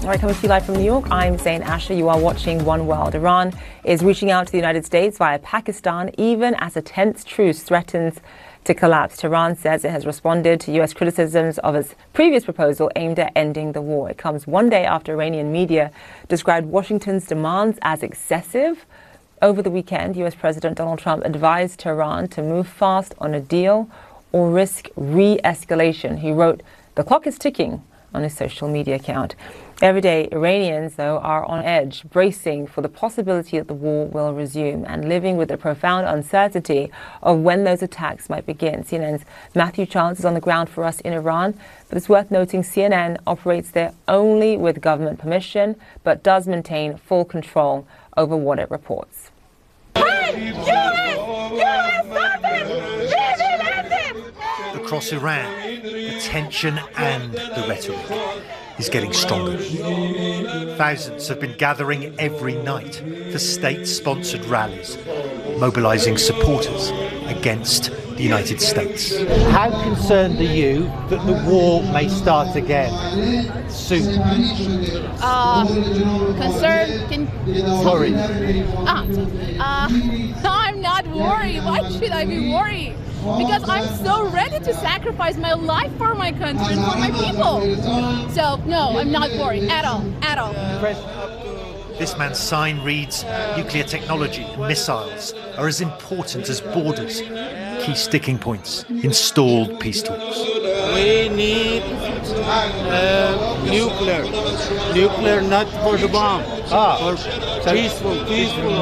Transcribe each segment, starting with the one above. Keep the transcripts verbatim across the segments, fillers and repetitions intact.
All right, coming to you live from New York, I'm Zain Asher. You are watching One World. Iran is reaching out to the United States via Pakistan, even as a tense truce threatens to collapse. Tehran says it has responded to U S criticisms of its previous proposal aimed at ending the war. It comes one day after Iranian media described Washington's demands as excessive. Over the weekend, U S President Donald Trump advised Tehran to move fast on a deal or risk re-escalation. He wrote, "The clock is ticking," on his social media account. Everyday Iranians, though, are on edge, bracing for the possibility that the war will resume and living with the profound uncertainty of when those attacks might begin. C N N's Matthew Chance is on the ground for us in Iran, but it's worth noting C N N operates there only with government permission, but does maintain full control over what it reports. Across Iran, the tension and the rhetoric is getting stronger. Thousands have been gathering every night for state-sponsored rallies, mobilizing supporters against the United States. How concerned are you that the war may start again soon? Uh, concerned? Can... Worried? Ah, uh, I'm not worried. Why should I be worried? Because I'm so ready to sacrifice my life for my country and for my people. So, no, I'm not worried at all, at all. This man's sign reads, "Nuclear technology and missiles are as important as borders. Key sticking points in stalled peace talks." We need uh, nuclear. Nuclear, not for the bomb. Ah, for peaceful, peaceful.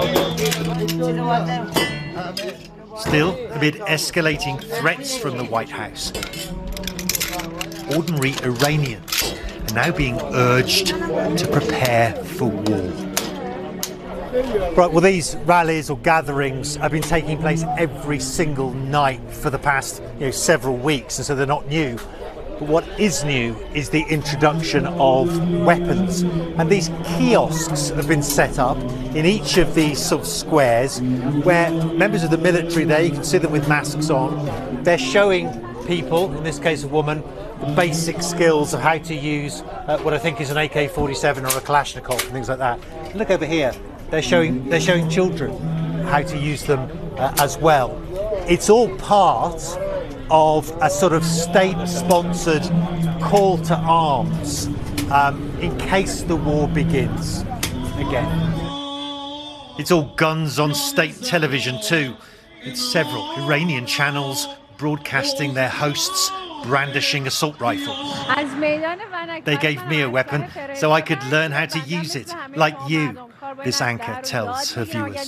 Still, amid escalating threats from the White House, ordinary Iranians are now being urged to prepare for war. Right, well, these rallies or gatherings have been taking place every single night for the past you know, several weeks, and so they're not new. But what is new is the introduction of weapons. And these kiosks have been set up in each of these sort of squares where members of the military there, you can see them with masks on, they're showing people, in this case a woman, the basic skills of how to use uh, what I think is an A K forty-seven or a Kalashnikov and things like that. And look over here, they're showing, they're showing children how to use them uh, as well. It's all part of a sort of state-sponsored call to arms um, in case the war begins again. It's all guns on state television too. It's several Iranian channels broadcasting their hosts brandishing assault rifles. They gave me a weapon so I could learn how to use it, like you, this anchor tells her viewers.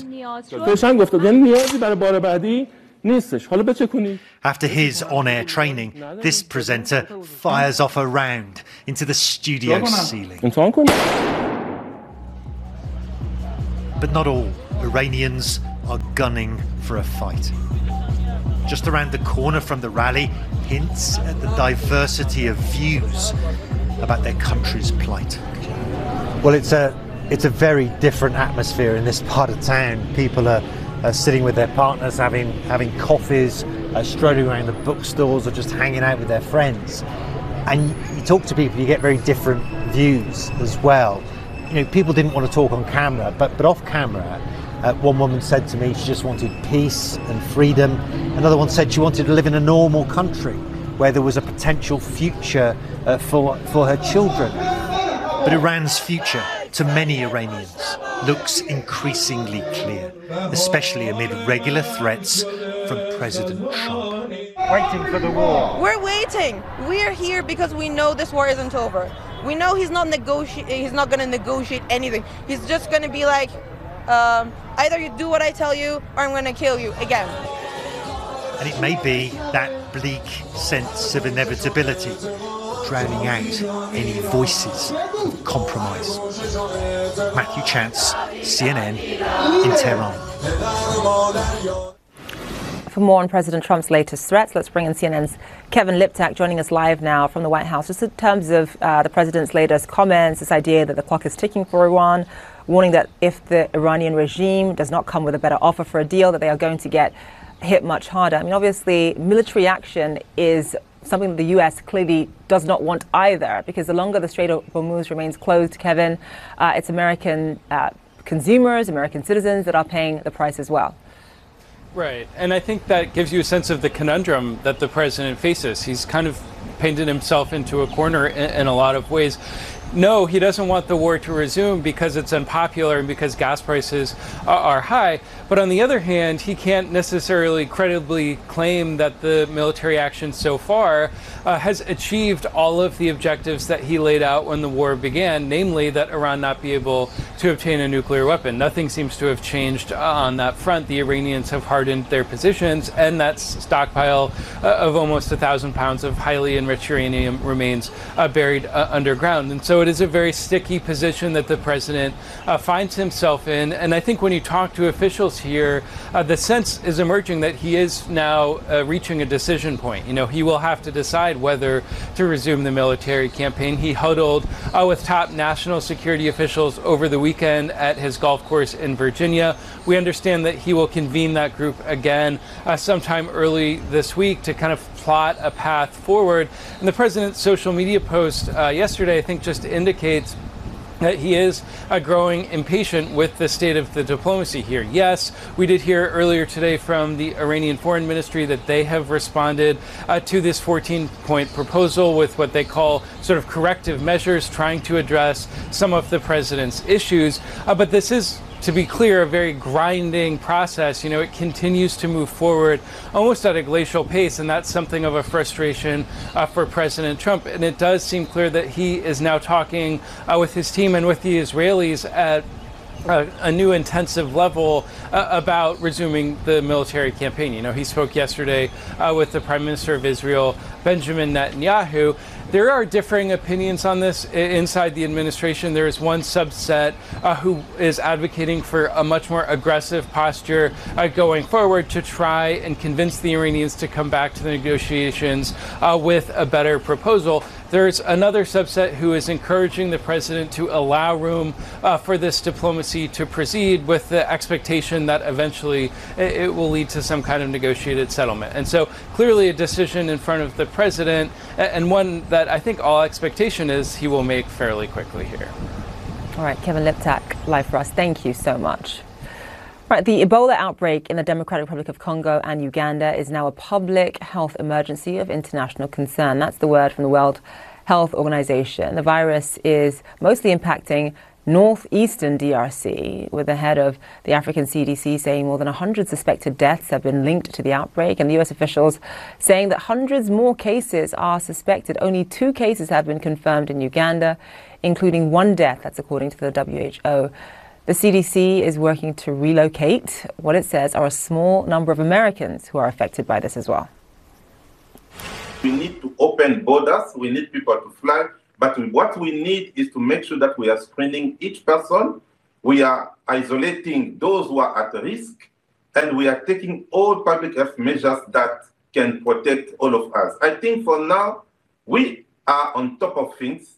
After his on-air training, this presenter fires off a round into the studio ceiling. But not all Iranians are gunning for a fight. Just around the corner from the rally, hints at the diversity of views about their country's plight. Well, it's a it's a very different atmosphere in this part of town. People are Uh, sitting with their partners, having having coffees, uh, strolling around the bookstores, or just hanging out with their friends. And you talk to people, you get very different views as well. You know, people didn't want to talk on camera, but but off camera, uh, one woman said to me she just wanted peace and freedom. Another one said she wanted to live in a normal country where there was a potential future uh, for for her children. But Iran's future, to many Iranians, looks increasingly clear, especially amid regular threats from President Trump. Waiting for the war. We're waiting. We're here because we know this war isn't over. We know he's not negotiate. He's not going to negotiate anything. He's just going to be like, um, either you do what I tell you, or I'm going to kill you again. And it may be that bleak sense of inevitability, drowning out any voices of compromise. Matthew Chance, C N N, in Tehran. For more on President Trump's latest threats, let's bring in C N N's Kevin Liptak joining us live now from the White House. Just in terms of uh, the president's latest comments, this idea that the clock is ticking for Iran, warning that if the Iranian regime does not come with a better offer for a deal, that they are going to get hit much harder. I mean, obviously, military action is something that the U S clearly does not want either, because the longer the Strait of Hormuz remains closed, Kevin, uh, it's American uh, consumers, American citizens that are paying the price as well. Right. And I think that gives you a sense of the conundrum that the president faces. He's kind of painted himself into a corner in, in a lot of ways. No, he doesn't want the war to resume because it's unpopular and because gas prices are, are high. But on the other hand, he can't necessarily credibly claim that the military action so far uh, has achieved all of the objectives that he laid out when the war began, namely that Iran not be able to obtain a nuclear weapon. Nothing seems to have changed on that front. The Iranians have hardened their positions, and that stockpile uh, of almost a thousand pounds of highly enriched uranium remains uh, buried uh, underground. And so it is a very sticky position that the president uh, finds himself in. And I think when you talk to officials here, uh, the sense is emerging that he is now uh, reaching a decision point. You know, he will have to decide whether to resume the military campaign. He huddled uh, with top national security officials over the weekend at his golf course in Virginia. We understand that he will convene that group again uh, sometime early this week to kind of plot a path forward. And the president's social media post uh, yesterday, I think, just indicates that he is uh, growing impatient with the state of the diplomacy here. Yes, we did hear earlier today from the Iranian Foreign Ministry that they have responded uh, to this fourteen-point proposal with what they call sort of corrective measures, trying to address some of the president's issues. Uh, but this is, to be clear, a very grinding process. You know, it continues to move forward almost at a glacial pace, and that's something of a frustration uh, for President Trump. And it does seem clear that he is now talking uh, with his team and with the Israelis at Uh, a new intensive level uh, about resuming the military campaign. You know, he spoke yesterday uh, with the Prime Minister of Israel, Benjamin Netanyahu. There are differing opinions on this inside the administration. There is one subset uh, who is advocating for a much more aggressive posture uh, going forward to try and convince the Iranians to come back to the negotiations uh, with a better proposal. There's another subset who is encouraging the president to allow room uh, for this diplomacy to proceed with the expectation that eventually it, it will lead to some kind of negotiated settlement. And so clearly a decision in front of the president, and one that I think all expectation is he will make fairly quickly here. All right, Kevin Liptak, live for us. Thank you so much. Right, the Ebola outbreak in the Democratic Republic of Congo and Uganda is now a public health emergency of international concern. That's the word from the World Health Organization. The virus is mostly impacting northeastern D R C, with the head of the African C D C saying more than one hundred suspected deaths have been linked to the outbreak, and the U S officials saying that hundreds more cases are suspected. Only two cases have been confirmed in Uganda, including one death. That's according to the W H O. The C D C is working to relocate what it says are a small number of Americans who are affected by this as well. We need to open borders. We need people to fly. But what we need is to make sure that we are screening each person. We are isolating those who are at risk. And we are taking all public health measures that can protect all of us. I think for now, we are on top of things.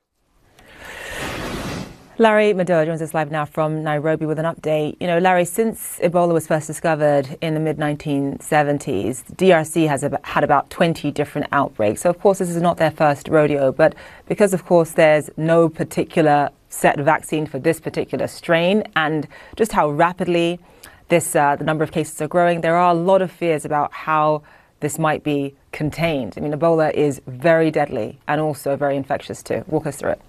Larry Madowo joins us live now from Nairobi with an update. You know, Larry, since Ebola was first discovered in the mid nineteen seventies, D R C has had about twenty different outbreaks. So, of course, this is not their first rodeo. But because, of course, there's no particular set vaccine for this particular strain, and just how rapidly this uh, the number of cases are growing, there are a lot of fears about how this might be contained. I mean, Ebola is very deadly and also very infectious too. Walk us through it.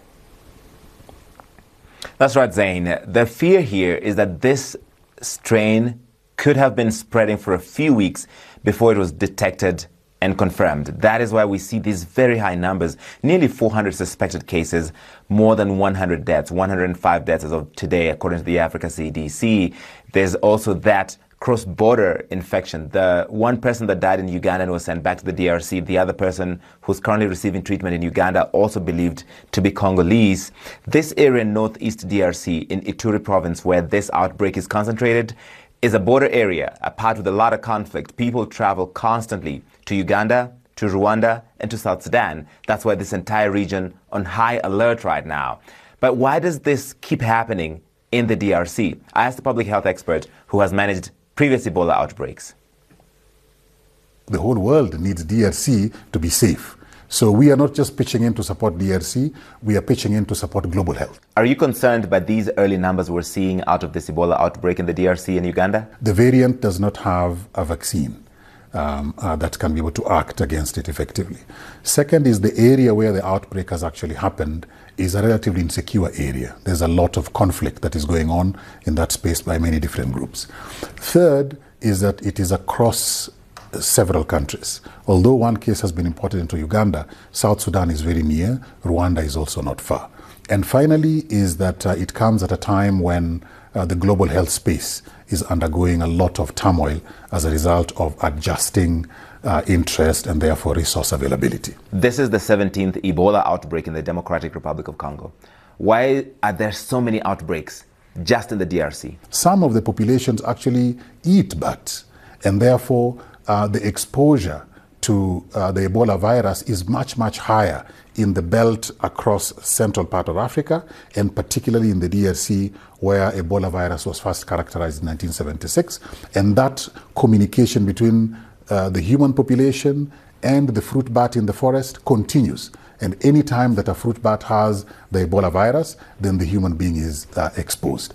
That's right, Zain. The fear here is that this strain could have been spreading for a few weeks before it was detected and confirmed. That is why we see these very high numbers, nearly four hundred suspected cases, more than one hundred deaths, one hundred five deaths as of today, according to the Africa C D C. There's also that cross-border infection. The one person that died in Uganda and was sent back to the D R C, the other person who's currently receiving treatment in Uganda, also believed to be Congolese. This area in northeast D R C, in Ituri province, where this outbreak is concentrated, is a border area, a part with a lot of conflict. People travel constantly to Uganda, to Rwanda, and to South Sudan. That's why this entire region on high alert right now. But why does this keep happening in the D R C? I asked a public health expert who has managed previous Ebola outbreaks. the whole world needs D R C to be safe. So we are not just pitching in to support D R C, we are pitching in to support global health. Are you concerned by these early numbers we're seeing out of this Ebola outbreak in the D R C and Uganda? The variant does not have a vaccine um, uh, that can be able to act against it effectively. Second is the area where the outbreak has actually happened is a relatively insecure area. There's a lot of conflict that is going on in that space by many different groups. Third is that it is across several countries. Although one case has been imported into Uganda, South Sudan is very near, Rwanda is also not far. And finally is that uh, it comes at a time when uh, the global health space is undergoing a lot of turmoil as a result of adjusting uh, interest and therefore resource availability. This is the seventeenth Ebola outbreak in the Democratic Republic of Congo. Why are there so many outbreaks just in the D R C? Some of the populations actually eat bats, and therefore Uh, the exposure to uh, the Ebola virus is much, much higher in the belt across central part of Africa, and particularly in the D R C, where Ebola virus was first characterized in nineteen seventy-six. And that communication between uh, the human population and the fruit bat in the forest continues. And any time that a fruit bat has the Ebola virus, then the human being is uh, exposed.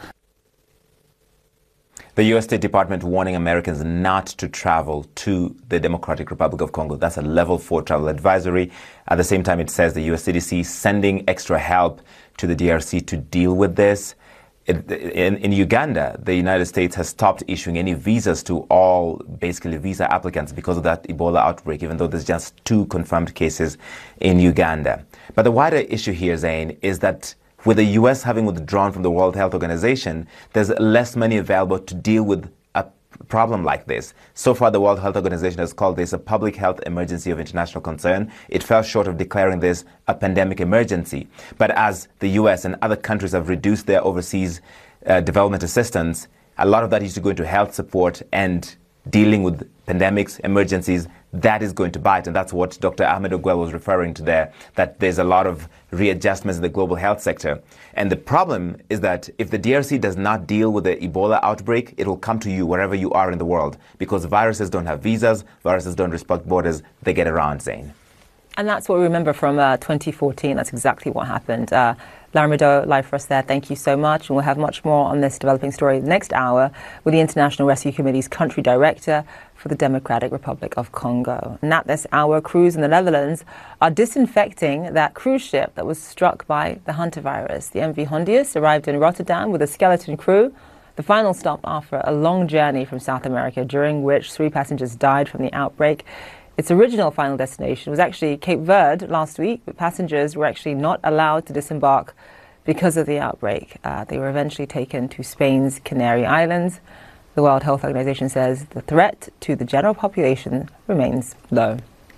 The U S State Department warning Americans not to travel to the Democratic Republic of Congo. That's a level four travel advisory. At the same time, it says the U S C D C sending extra help to the D R C to deal with this. It, in, in Uganda, the United States has stopped issuing any visas to all, basically, visa applicants because of that Ebola outbreak, even though there's just two confirmed cases in Uganda. But the wider issue here, Zain, is that with the U S having withdrawn from the World Health Organization, there's less money available to deal with a problem like this. So far, the World Health Organization has called this a public health emergency of international concern. It fell short of declaring this a pandemic emergency. But as the U S and other countries have reduced their overseas uh, development assistance, a lot of that used to go into health support and dealing with pandemics, emergencies. That is going to bite, and that's what Doctor Ahmed Ogwell was referring to there, that there's a lot of readjustments in the global health sector. And the problem is that if the D R C does not deal with the Ebola outbreak, it will come to you wherever you are in the world, because viruses don't have visas, viruses don't respect borders, they get around, Zain. And that's what we remember from uh, twenty fourteen. That's exactly what happened. Uh, Lara Mado, live for us there. Thank you so much. And we'll have much more on this developing story next hour with the International Rescue Committee's country director for the Democratic Republic of Congo. And at this hour, crews in the Netherlands are disinfecting that cruise ship that was struck by the hantavirus. The M V Hondius arrived in Rotterdam with a skeleton crew, the final stop after a long journey from South America, during which three passengers died from the outbreak. Its original final destination was actually Cape Verde last week, but passengers were actually not allowed to disembark because of the outbreak. Uh, they were eventually taken to Spain's Canary Islands. The World Health Organization says the threat to the general population remains low.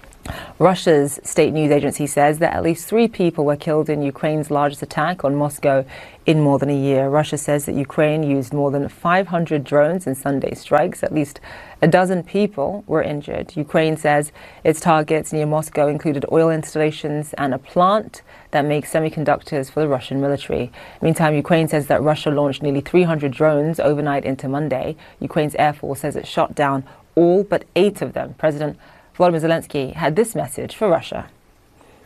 Russia's state news agency says that at least three people were killed in Ukraine's largest attack on Moscow in more than a year. Russia says that Ukraine used more than five hundred drones in Sunday strikes. At least a dozen people were injured. Ukraine says its targets near Moscow included oil installations and a plant that makes semiconductors for the Russian military. Meantime, Ukraine says that Russia launched nearly three hundred drones overnight into Monday. Ukraine's Air Force says it shot down all but eight of them. President Volodymyr Zelensky had this message for Russia.